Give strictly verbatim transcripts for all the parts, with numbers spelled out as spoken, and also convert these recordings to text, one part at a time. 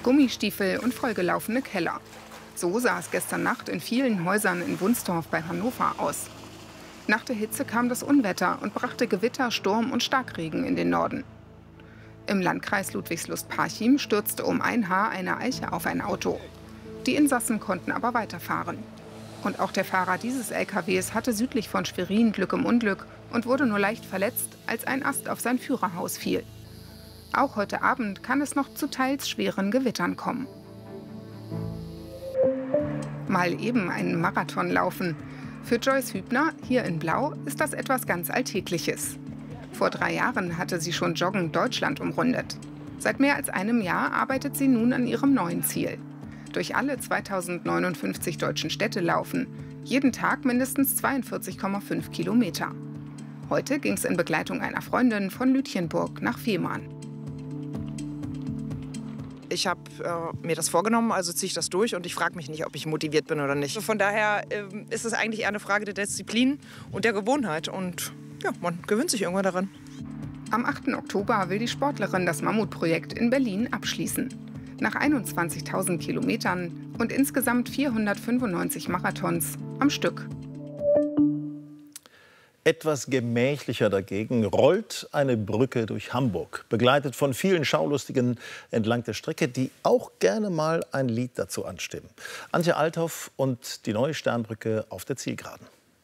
Gummistiefel und vollgelaufene Keller. So sah es gestern Nacht in vielen Häusern in Wunstorf bei Hannover aus. Nach der Hitze kam das Unwetter und brachte Gewitter, Sturm und Starkregen in den Norden. Im Landkreis Ludwigslust-Parchim stürzte um ein Haar eine Eiche auf ein Auto. Die Insassen konnten aber weiterfahren. Und auch der Fahrer dieses L K Ws hatte südlich von Schwerin Glück im Unglück und wurde nur leicht verletzt, als ein Ast auf sein Führerhaus fiel. Auch heute Abend kann es noch zu teils schweren Gewittern kommen. Mal eben einen Marathon laufen. Für Joyce Hübner, hier in Blau, ist das etwas ganz Alltägliches. Vor drei Jahren hatte sie schon Joggen Deutschland umrundet. Seit mehr als einem Jahr arbeitet sie nun an ihrem neuen Ziel. Durch alle zweitausendneunundfünfzig deutschen Städte laufen. Jeden Tag mindestens zweiundvierzig Komma fünf Kilometer. Heute ging es in Begleitung einer Freundin von Lütjenburg nach Fehmarn. Ich habe äh, mir das vorgenommen, also ziehe ich das durch und ich frage mich nicht, ob ich motiviert bin oder nicht. Von daher äh, ist es eigentlich eher eine Frage der Disziplin und der Gewohnheit und ja, man gewöhnt sich irgendwann daran. Am achten Oktober will die Sportlerin das Mammutprojekt in Berlin abschließen. Nach einundzwanzigtausend Kilometern und insgesamt vierhundertfünfundneunzig Marathons am Stück. Etwas gemächlicher dagegen rollt eine Brücke durch Hamburg, begleitet von vielen Schaulustigen entlang der Strecke, die auch gerne mal ein Lied dazu anstimmen. Antje Althoff und die neue Sternbrücke auf der Zielgeraden.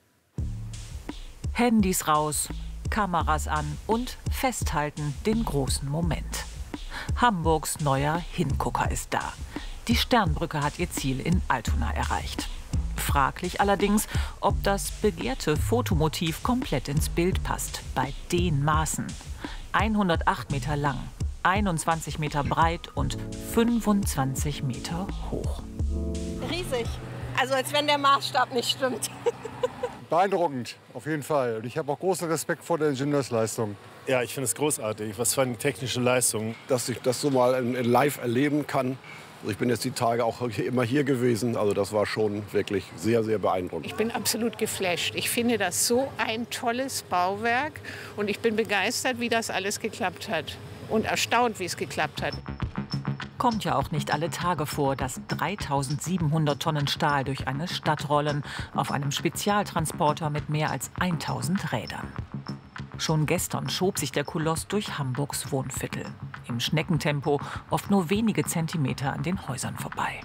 Handys raus, Kameras an und festhalten den großen Moment. Hamburgs neuer Hingucker ist da. Die Sternbrücke hat ihr Ziel in Altona erreicht. Fraglich allerdings, ob das begehrte Fotomotiv komplett ins Bild passt. Bei den Maßen. hundertacht Meter lang, einundzwanzig Meter breit und fünfundzwanzig Meter hoch. Riesig. Also als wenn der Maßstab nicht stimmt. Beeindruckend, auf jeden Fall. Und ich habe auch großen Respekt vor der Ingenieursleistung. Ja, ich finde es großartig. Was für eine technische Leistung. Dass ich das so mal in, in live erleben kann. Also ich bin jetzt die Tage auch immer hier gewesen. Also das war schon wirklich sehr, sehr beeindruckend. Ich bin absolut geflasht. Ich finde das so ein tolles Bauwerk. Und ich bin begeistert, wie das alles geklappt hat. Und erstaunt, wie es geklappt hat. Kommt ja auch nicht alle Tage vor, dass dreitausendsiebenhundert Tonnen Stahl durch eine Stadt rollen, auf einem Spezialtransporter mit mehr als tausend Rädern. Schon gestern schob sich der Koloss durch Hamburgs Wohnviertel. Im Schneckentempo, oft nur wenige Zentimeter an den Häusern vorbei.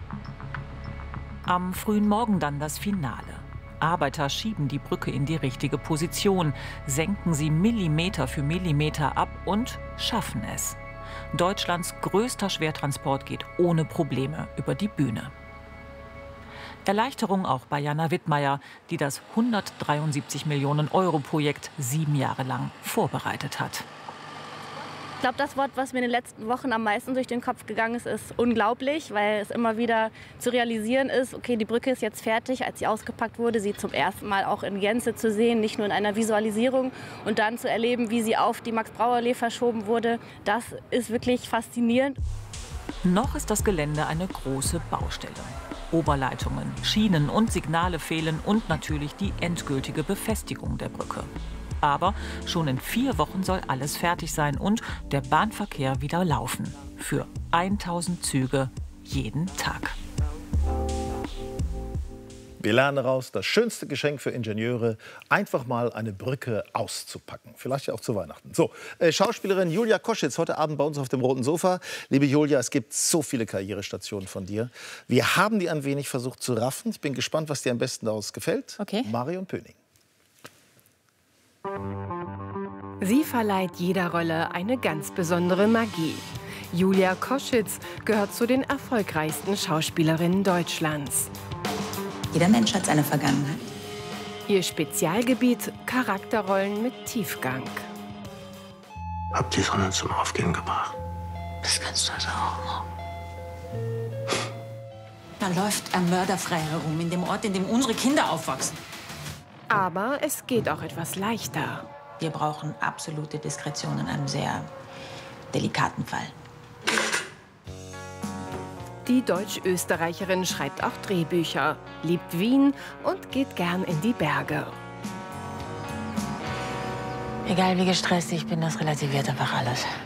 Am frühen Morgen dann das Finale. Arbeiter schieben die Brücke in die richtige Position, senken sie Millimeter für Millimeter ab und schaffen es. Deutschlands größter Schwertransport geht ohne Probleme über die Bühne. Erleichterung auch bei Jana Wittmeier, die das hundertdreiundsiebzig Millionen Euro Projekt sieben Jahre lang vorbereitet hat. Ich glaube, das Wort, was mir in den letzten Wochen am meisten durch den Kopf gegangen ist, ist unglaublich, weil es immer wieder zu realisieren ist, okay, die Brücke ist jetzt fertig. Als sie ausgepackt wurde, sie zum ersten Mal auch in Gänze zu sehen, nicht nur in einer Visualisierung und dann zu erleben, wie sie auf die Max-Brauer-Allee verschoben wurde, das ist wirklich faszinierend. Noch ist das Gelände eine große Baustelle. Oberleitungen, Schienen und Signale fehlen und natürlich die endgültige Befestigung der Brücke. Aber schon in vier Wochen soll alles fertig sein und der Bahnverkehr wieder laufen. Für tausend Züge jeden Tag. Wir lernen daraus, das schönste Geschenk für Ingenieure, einfach mal eine Brücke auszupacken. Vielleicht ja auch zu Weihnachten. So, äh, Schauspielerin Julia Koschitz, heute Abend bei uns auf dem roten Sofa. Liebe Julia, es gibt so viele Karrierestationen von dir. Wir haben die ein wenig versucht zu raffen. Ich bin gespannt, was dir am besten daraus gefällt. Okay. Marion Pöning. Sie verleiht jeder Rolle eine ganz besondere Magie. Julia Koschitz gehört zu den erfolgreichsten Schauspielerinnen Deutschlands. Jeder Mensch hat seine Vergangenheit. Ihr Spezialgebiet: Charakterrollen mit Tiefgang. Hab die Sonne zum Aufgehen gebracht. Das kannst du also auch. Da läuft ein Mörder frei herum, in dem Ort, in dem unsere Kinder aufwachsen. Aber es geht auch etwas leichter. Wir brauchen absolute Diskretion in einem sehr delikaten Fall. Die Deutsch-Österreicherin schreibt auch Drehbücher, liebt Wien und geht gern in die Berge. Egal wie gestresst ich bin, das relativiert einfach alles.